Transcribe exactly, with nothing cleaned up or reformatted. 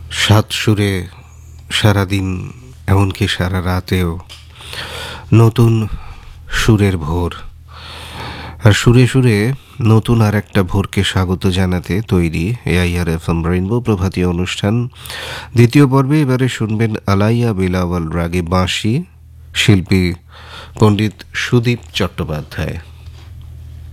সাত সুরে সারাদিন, এমনকি সারা রাতেও নতুন সুরের ভোর। আর সুরে সুরে নতুন আর একটা ভোরকে স্বাগত জানাতে তৈরি এআইআর এফএম রেইনবো প্রভাতী অনুষ্ঠান দ্বিতীয় পর্বে। এবারে শুনবেন আলাইয়া বিলাওয়াল রাগে বাঁশি, শিল্পী পণ্ডিত সুদীপ চট্টোপাধ্যায়।